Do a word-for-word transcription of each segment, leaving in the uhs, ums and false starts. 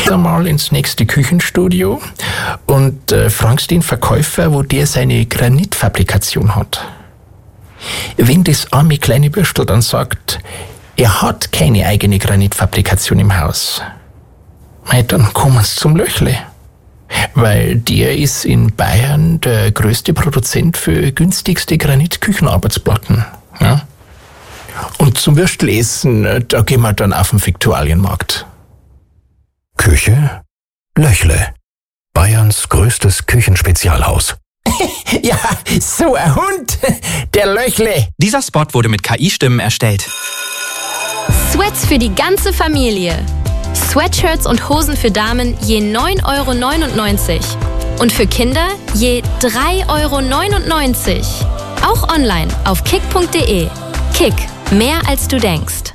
gleich mal ins nächste Küchenstudio und äh, fragst den Verkäufer, wo der seine Granitfabrikation hat. Wenn das arme kleine Bürstel dann sagt, er hat keine eigene Granitfabrikation im Haus, mei, dann kommen's zum Löchle. Weil der ist in Bayern der größte Produzent für günstigste Granitküchenarbeitsplatten. Ja? Und zum Würstelessen, da gehen wir dann auf den Viktualienmarkt. Küche Löchle. Bayerns größtes Küchenspezialhaus. Ja, so ein Hund, der Löchle. Dieser Spot wurde mit K I-Stimmen erstellt. Sweats für die ganze Familie. Sweatshirts und Hosen für Damen je neun Euro neunundneunzig und für Kinder je drei Euro neunundneunzig. Auch online auf kick punkt de. Kick, mehr als du denkst.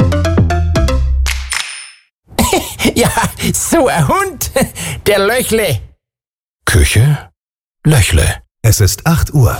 Ja, so ein Hund, der Löchle. Küche Löchle. Es ist acht Uhr.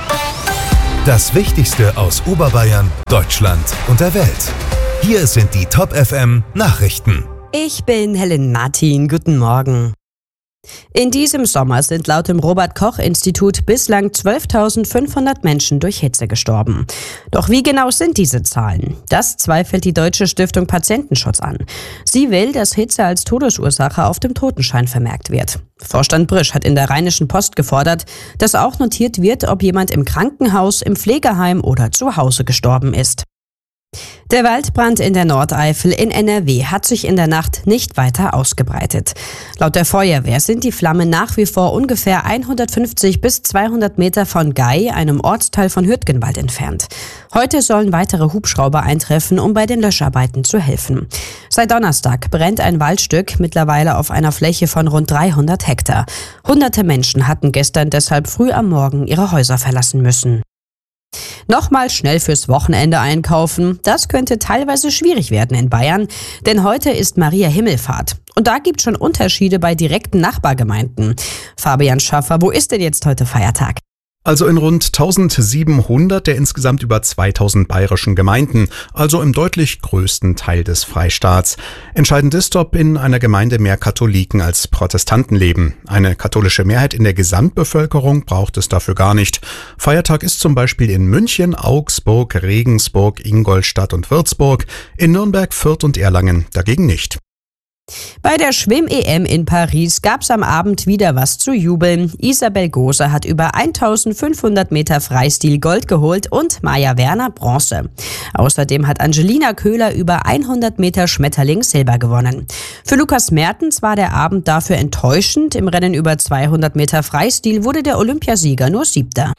Das Wichtigste aus Oberbayern, Deutschland und der Welt. Hier sind die Top F M Nachrichten. Ich bin Helen Martin. Guten Morgen. In diesem Sommer sind laut dem Robert-Koch-Institut bislang zwölftausendfünfhundert Menschen durch Hitze gestorben. Doch wie genau sind diese Zahlen? Das zweifelt die Deutsche Stiftung Patientenschutz an. Sie will, dass Hitze als Todesursache auf dem Totenschein vermerkt wird. Vorstand Brisch hat in der Rheinischen Post gefordert, dass auch notiert wird, ob jemand im Krankenhaus, im Pflegeheim oder zu Hause gestorben ist. Der Waldbrand in der Nordeifel in N R W hat sich in der Nacht nicht weiter ausgebreitet. Laut der Feuerwehr sind die Flammen nach wie vor ungefähr hundertfünfzig bis zweihundert Meter von Gei, einem Ortsteil von Hürtgenwald, entfernt. Heute sollen weitere Hubschrauber eintreffen, um bei den Löscharbeiten zu helfen. Seit Donnerstag brennt ein Waldstück, mittlerweile auf einer Fläche von rund dreihundert Hektar. Hunderte Menschen hatten gestern deshalb früh am Morgen ihre Häuser verlassen müssen. Nochmal schnell fürs Wochenende einkaufen, das könnte teilweise schwierig werden in Bayern, denn heute ist Maria Himmelfahrt. Und da gibt es schon Unterschiede bei direkten Nachbargemeinden. Fabian Schaffer, wo ist denn jetzt heute Feiertag? Also in rund eintausendsiebenhundert der insgesamt über zweitausend bayerischen Gemeinden, also im deutlich größten Teil des Freistaats. Entscheidend ist, ob in einer Gemeinde mehr Katholiken als Protestanten leben. Eine katholische Mehrheit in der Gesamtbevölkerung braucht es dafür gar nicht. Feiertag ist zum Beispiel in München, Augsburg, Regensburg, Ingolstadt und Würzburg, in Nürnberg, Fürth und Erlangen dagegen nicht. Bei der Schwimm-E M in Paris gab's am Abend wieder was zu jubeln. Isabel Gose hat über eintausendfünfhundert Meter Freistil Gold geholt und Maja Werner Bronze. Außerdem hat Angelina Köhler über hundert Meter Schmetterling Silber gewonnen. Für Lukas Mertens war der Abend dafür enttäuschend. Im Rennen über zweihundert Meter Freistil wurde der Olympiasieger nur Siebter.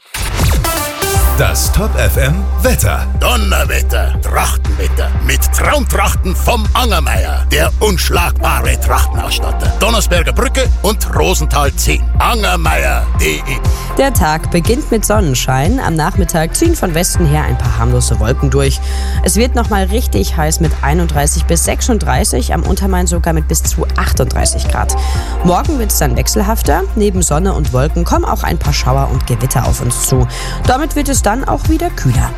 Das Top F M Wetter. Donnerwetter, Trachtenwetter mit Traumtrachten vom Angermeier, der unschlagbare Trachtenausstatter. Donnersberger Brücke und Rosenthal zehn. Angermeier punkt de. Der Tag beginnt mit Sonnenschein. Am Nachmittag ziehen von Westen her ein paar harmlose Wolken durch. Es wird nochmal richtig heiß mit einunddreißig bis sechsunddreißig, am Untermain sogar mit bis zu achtunddreißig Grad. Morgen wird es dann wechselhafter. Neben Sonne und Wolken kommen auch ein paar Schauer und Gewitter auf uns zu. Damit wird es dann auch wieder kühler.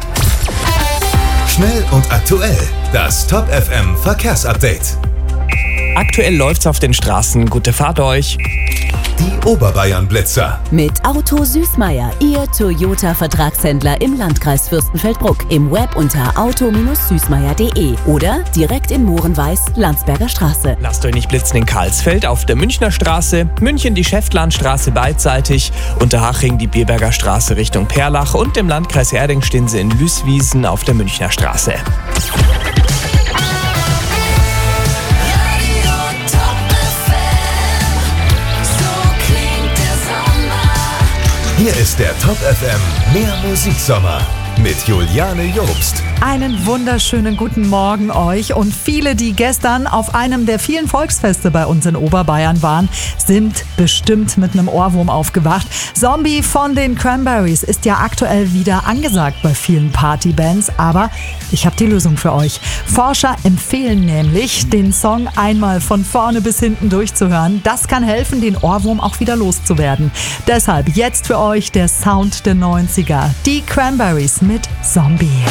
Schnell und aktuell. Das Top F M Verkehrsupdate. Aktuell läuft's auf den Straßen. Gute Fahrt euch. Die Oberbayern-Blitzer. Mit Auto Süßmeier, Ihr Toyota-Vertragshändler im Landkreis Fürstenfeldbruck. Im Web unter auto Süßmeier punkt de oder direkt in Mohrenweiß, Landsberger Straße. Lasst euch nicht blitzen in Karlsfeld auf der Münchner Straße, München die Schäftlarnstraße beidseitig, Unterhaching die Bierberger Straße Richtung Perlach und im Landkreis Erding stehen sie in Lüßwiesen auf der Münchner Straße. Hier ist der Top F M Mehr Musiksommer mit Juliane Jobst. Einen wunderschönen guten Morgen euch und viele, die gestern auf einem der vielen Volksfeste bei uns in Oberbayern waren, sind bestimmt mit einem Ohrwurm aufgewacht. Zombie von den Cranberries ist ja aktuell wieder angesagt bei vielen Partybands, aber ich habe die Lösung für euch. Forscher empfehlen nämlich, den Song einmal von vorne bis hinten durchzuhören. Das kann helfen, den Ohrwurm auch wieder loszuwerden. Deshalb jetzt für euch der Sound der neunziger. Die Cranberries mit Zombie.